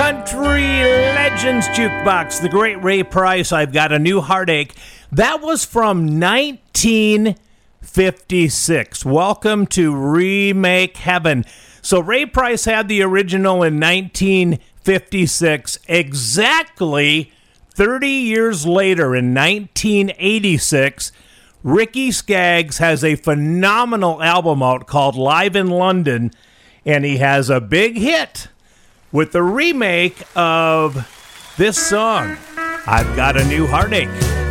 Country Legends Jukebox, the great Ray Price, I've Got a New Heartache. That was from 1956. Welcome to Remake Heaven. So Ray Price had the original in 1956. Exactly 30 years later, in 1986, Ricky Skaggs has a phenomenal album out called Live in London, and he has a big hit with the remake of this song, I've Got a New Heartache.